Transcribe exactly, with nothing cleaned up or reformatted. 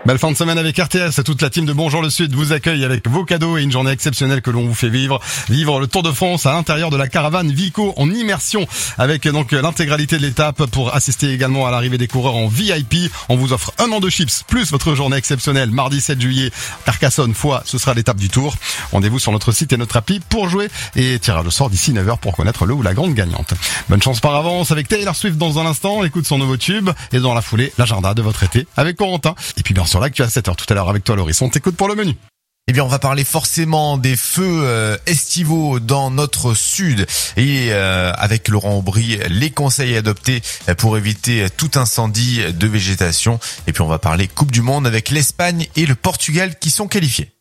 Belle fin de semaine avec R T S. Toute la team de Bonjour le Sud vous accueille avec vos cadeaux et une journée exceptionnelle que l'on vous fait vivre. Vivre le Tour de France à l'intérieur de la caravane Vico en immersion avec donc l'intégralité de l'étape pour assister également à l'arrivée des coureurs en V I P. On vous offre un an de chips plus votre journée exceptionnelle mardi sept juillet. Carcassonne, Foix, ce sera l'étape du Tour. Rendez-vous sur notre site et notre appli pour jouer et tirage au sort d'ici neuf heures pour connaître le ou la grande gagnante. Bonne chance par avance avec Taylor Swift dans un instant. Écoute son nouveau tube et dans la foulée, l'agenda de votre été avec Corentin. Et puis bien sûr l'actu à sept heures tout à l'heure avec toi Loris. On t'écoute pour le menu. Eh bien, on va parler forcément des feux euh, estivaux dans notre sud et euh, avec Laurent Aubry, les conseils à adopter pour éviter tout incendie de végétation. Et puis, on va parler Coupe du Monde avec l'Espagne et le Portugal qui sont qualifiés.